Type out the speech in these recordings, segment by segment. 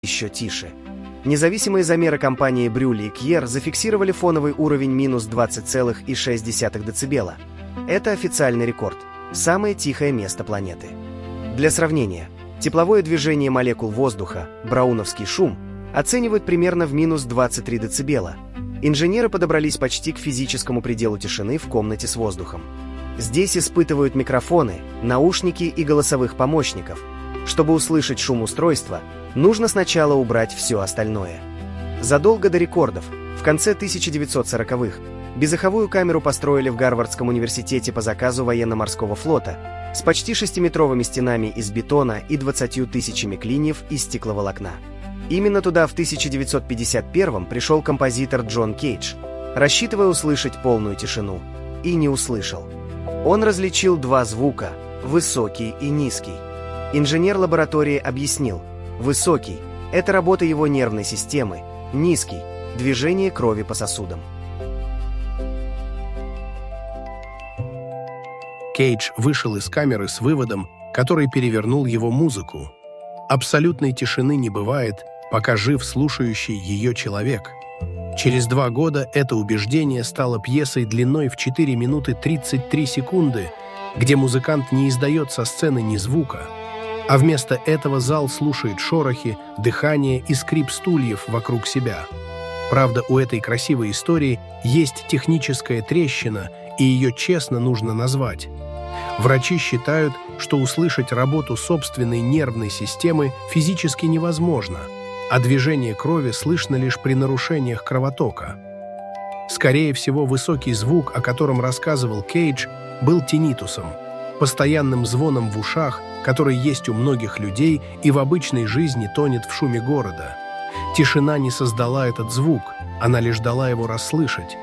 еще тише. Независимые замеры компании Брюли и Кьер зафиксировали фоновый уровень минус 20,6 дБ. Это официальный рекорд. Самое тихое место планеты. Для сравнения, тепловое движение молекул воздуха, брауновский шум, оценивают примерно в минус 23 дБ. Инженеры подобрались почти к физическому пределу тишины в комнате с воздухом. Здесь испытывают микрофоны, наушники и голосовых помощников. Чтобы услышать шум устройства, нужно сначала убрать все остальное. Задолго до рекордов, в конце 1940-х, безэховую камеру построили в Гарвардском университете по заказу военно-морского флота с почти 6-метровыми стенами из бетона и 20 тысячами клиньев из стекловолокна. Именно туда в 1951-м пришел композитор Джон Кейдж, рассчитывая услышать полную тишину, и не услышал. Он различил два звука – высокий и низкий. Инженер лаборатории объяснил: высокий – это работа его нервной системы, низкий – движение крови по сосудам. Кейдж вышел из камеры с выводом, который перевернул его музыку. Абсолютной тишины не бывает, пока жив слушающий ее человек. Через 2 года это убеждение стало пьесой длиной в 4 минуты 33 секунды, где музыкант не издает со сцены ни звука, а вместо этого зал слушает шорохи, дыхание и скрип стульев вокруг себя. Правда, у этой красивой истории есть техническая трещина, и ее честно нужно назвать. Врачи считают, что услышать работу собственной нервной системы физически невозможно, а движение крови слышно лишь при нарушениях кровотока. Скорее всего, высокий звук, о котором рассказывал Кейдж, был тинитусом, постоянным звоном в ушах, который есть у многих людей и в обычной жизни тонет в шуме города. Тишина не создала этот звук, она лишь дала его расслышать.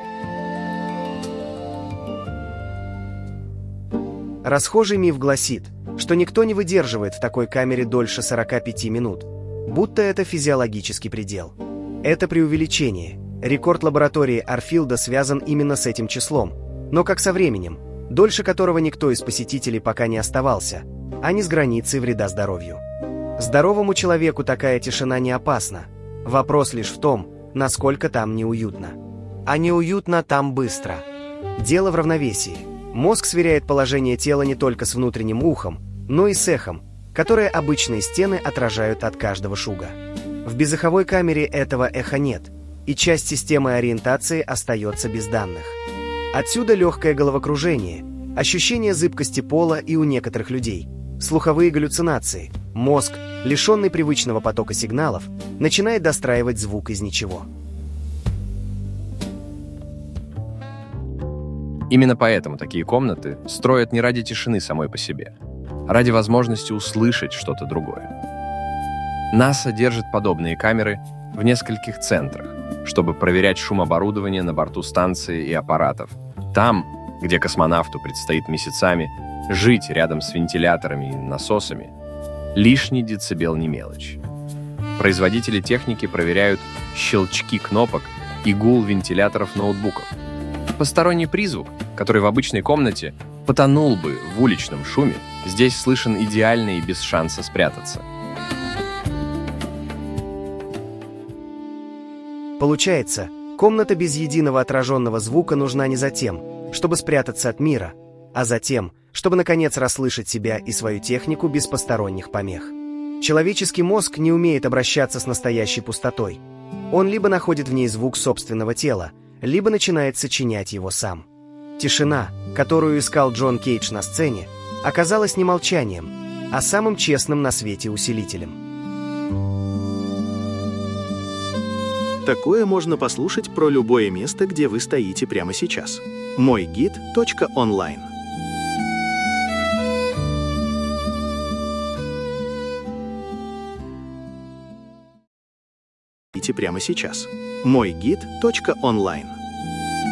Расхожий миф гласит, что никто не выдерживает в такой камере дольше 45 минут, будто это физиологический предел. Это преувеличение. Рекорд лаборатории Арфилда связан именно с этим числом, но как со временем, дольше которого никто из посетителей пока не оставался, а не с границей вреда здоровью. Здоровому человеку такая тишина не опасна. Вопрос лишь в том, насколько там неуютно. А неуютно там быстро. Дело в равновесии. Мозг сверяет положение тела не только с внутренним ухом, но и с эхом, которое обычные стены отражают от каждого шуга. В безэховой камере этого эха нет, и часть системы ориентации остается без данных. Отсюда легкое головокружение, ощущение зыбкости пола и у некоторых людей, слуховые галлюцинации. Мозг, лишенный привычного потока сигналов, начинает достраивать звук из ничего. Именно поэтому такие комнаты строят не ради тишины самой по себе, а ради возможности услышать что-то другое. НАСА держит подобные камеры в нескольких центрах, чтобы проверять шум оборудования на борту станции и аппаратов. Там, где космонавту предстоит месяцами жить рядом с вентиляторами и насосами, лишний децибел не мелочь. Производители техники проверяют щелчки кнопок и гул вентиляторов ноутбуков. Посторонний призвук, который в обычной комнате потонул бы в уличном шуме, здесь слышен идеально и без шанса спрятаться. Получается, комната без единого отраженного звука нужна не за тем, чтобы спрятаться от мира, а за тем, чтобы наконец расслышать себя и свою технику без посторонних помех. Человеческий мозг не умеет обращаться с настоящей пустотой. Он либо находит в ней звук собственного тела, либо начинает сочинять его сам. Тишина, которую искал Джон Кейдж на сцене, оказалась не молчанием, а самым честным на свете усилителем. Такое можно послушать про любое место, где вы стоите прямо сейчас. Мойгид.онлайн. Прямо сейчас. Мойгид.онлайн.